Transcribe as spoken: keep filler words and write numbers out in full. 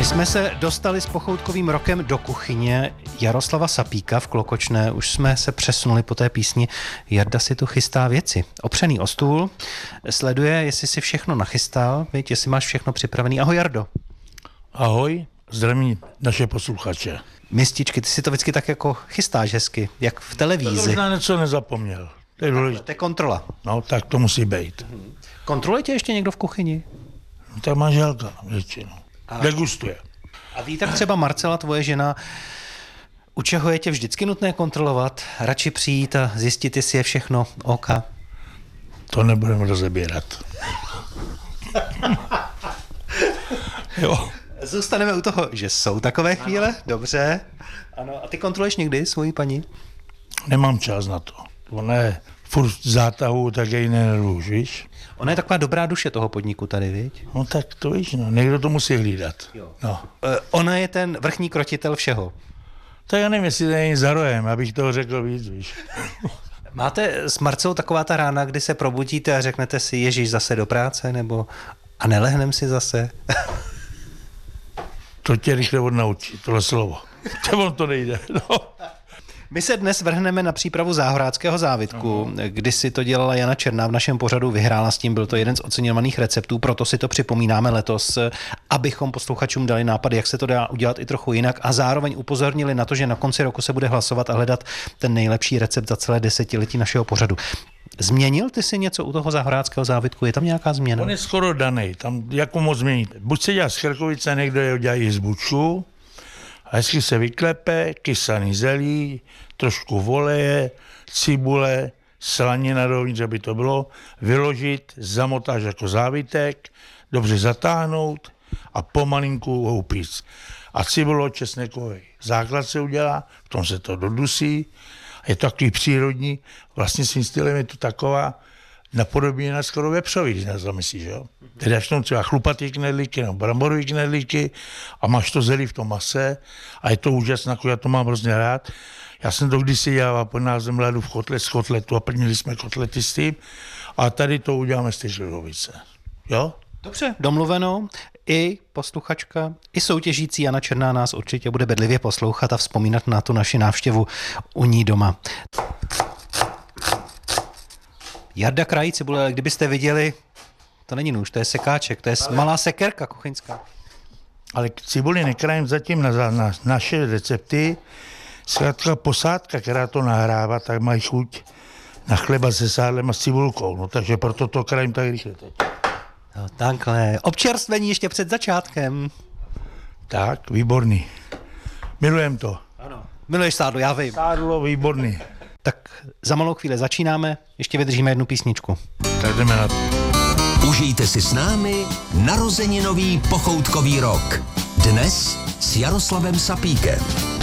My jsme se dostali s pochoutkovým rokem do kuchyně Jaroslava Sapíka v Klokočné. Už jsme se přesunuli po té písni. Jarda si tu chystá věci. Opřený o stůl, sleduje, jestli si všechno nachystal, víš, jestli máš všechno připravený. Ahoj, Jardo. Ahoj, zdravím naše posluchače. Mističky, ty si to vždycky tak jako chystáš hezky, jak v televizi. To možná něco nezapomněl. To je důležité. To je kontrola. No, tak to musí být. Kontroluje tě ještě někdo v kuchyni? No, tak manželka většinou. A... Degustuje. A ví tak třeba Marcela, tvoje žena, u čeho je tě vždycky nutné kontrolovat? Radši přijít a zjistit, jestli je všechno OK? To nebudeme rozebírat. Jo. Zůstaneme u toho, že jsou takové chvíle, ano. Dobře. Ano. A ty kontroluješ někdy svoji paní? Nemám čas na to. Ona je furt v zátahu, tak jej nervůž, víš? Ona je taková dobrá duše toho podniku tady, viď? No tak to víš, no. Někdo to musí hlídat. Jo. No. E, ona je ten vrchní krotitel všeho. Tak já nevím, jestli to není za rohem, abych toho řekl víc, víš. Máte s Marcou taková ta rána, kdy se probudíte a řeknete si, Ježíš, zase do práce, nebo a nelehnem si zase? To tě rychle odnaučí, tohle slovo. To on to nejde, no. My se dnes vrhneme na přípravu záhoráckého závitku. Aha. Když si to dělala Jana Černá v našem pořadu, vyhrála s tím, byl to jeden z oceňovaných receptů, proto si to připomínáme letos, abychom posluchačům dali nápady, jak se to dá udělat i trochu jinak a zároveň upozornili na to, že na konci roku se bude hlasovat a hledat ten nejlepší recept za celé desetiletí našeho pořadu. Změnil ty si něco u toho záhoráckého závitku? Je tam nějaká změna? On je skoro daný, tam jako moc změnit. Buď se dělá z chrkovice, někdo je udělá i z bučů, a hezky se vyklepe, kysaný zelí, trošku voleje, cibule, slanina dovnitř, aby to bylo, vyložit, zamotáš jako závitek, dobře zatáhnout a pomalinku ho upíct. A cibulo česnekový základ se udělá, v tom se to dodusí, je to takový přírodní, vlastně svým stylem je to taková napodobená skoro vepřový, když nás zamyslíš, jo. Tedy až třeba chlupatý knedlíky nebo bramborový knedlíky a máš to zelí v tom mase a je to úžasné, jako já to mám hrozně rád. Já jsem to kdysi dělal pod názvem Ladu v kotlet z kotletu a plnili jsme kotlety s tím a tady to uděláme z té žlivovice, jo. Dobře, domluveno. I posluchačka, i soutěžící Jana Černá nás určitě bude bedlivě poslouchat a vzpomínat na tu naši návštěvu u ní doma. Jarda krají cibule, ale kdybyste viděli, to není nůž, to je sekáček, to je ale... malá sekerka kuchyňská. Ale cibuli nekrajím zatím na, na naše recepty. Zkrátka posádka, která to nahrává, tak mají chuť na chleba se sádlem a s cibulkou, no takže proto to krajím tak rychle teď. No takhle, občerstvení ještě před začátkem. Tak, výborný. Milujem to. Ano. Miluješ sádlo, já vím. Sádlo, výborný. Tak za malou chvíli začínáme, ještě vydržíme jednu písničku. Tak jdeme na to. Užijte si s námi narozeninový pochoutkový rok. Dnes s Jaroslavem Sapíkem.